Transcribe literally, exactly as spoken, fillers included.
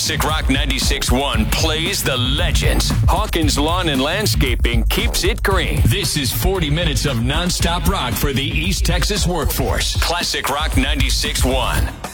Classic Rock ninety-six point one plays the legends. Hawkins Lawn and Landscaping keeps it green. This is forty minutes of nonstop rock for the East Texas workforce. Classic Rock ninety-six point one.